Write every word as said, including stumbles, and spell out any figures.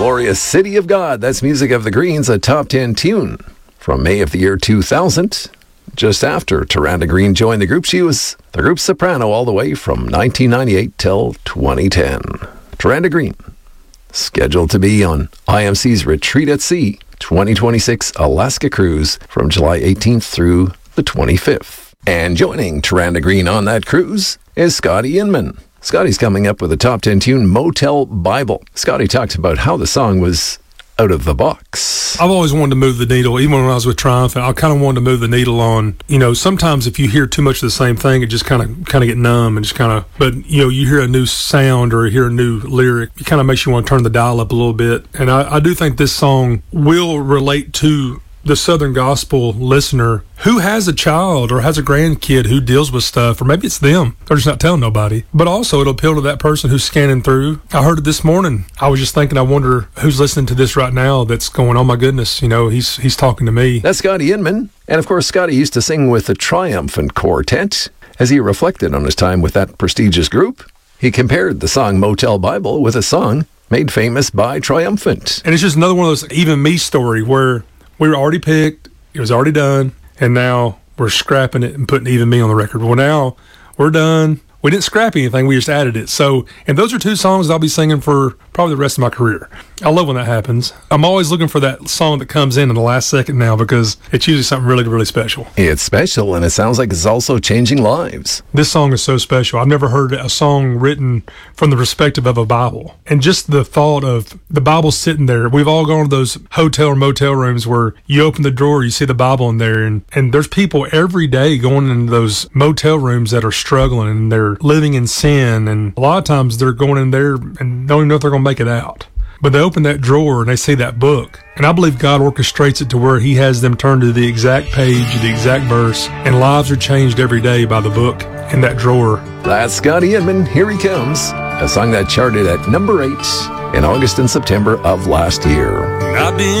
Glorious City of God. That's music of the Greens, a top ten tune from May of the year two thousand. Just after Taranda Green joined the group, she was the group's soprano all the way from nineteen ninety-eight till twenty ten. Taranda Green, scheduled to be on I M C's Retreat at Sea twenty twenty-six Alaska cruise from July eighteenth through the twenty-fifth. And joining Taranda Green on that cruise is Scotty Inman. Scotty's coming up with a top ten tune, Motel Bible. Scotty talked about how the song was out of the box. I've always wanted to move the needle. Even when I was with Triumph, I kind of wanted to move the needle on, you know, sometimes if you hear too much of the same thing, it just kind of kind of get numb and just kind of, but, you know, you hear a new sound or hear a new lyric, it kind of makes you want to turn the dial up a little bit. And I, I do think this song will relate to the Southern gospel listener who has a child or has a grandkid who deals with stuff, or maybe it's them. They're just not telling nobody. But also it'll appeal to that person who's scanning through. I heard it this morning. I was just thinking, I wonder who's listening to this right now that's going, oh my goodness, you know, he's he's talking to me. That's Scotty Inman. And of course, Scotty used to sing with the Triumphant Quartet. As he reflected on his time with that prestigious group, he compared the song Motel Bible with a song made famous by Triumphant. And it's just another one of those even me story where we were already picked, it was already done, and now we're scrapping it and putting Even Me on the record. Well, now we're done. We didn't scrap anything, we just added it. So, and those are two songs I'll be singing for probably the rest of my career. I love when that happens. I'm always looking for that song that comes in in the last second now because it's usually something really, really special. It's special, and it sounds like it's also changing lives. This song is so special. I've never heard a song written from the perspective of a Bible. And just the thought of the Bible sitting there. We've all gone to those hotel or motel rooms where you open the drawer, you see the Bible in there, and, and there's people every day going into those motel rooms that are struggling and they're living in sin, and a lot of times they're going in there and don't even know if they're going to make it out. But they open that drawer and they see that book, and I believe God orchestrates it to where he has them turn to the exact page, the exact verse, and lives are changed every day by the book in that drawer. That's Scotty Inman. Here he comes, a song that charted at number eight in August and September of last year. I've been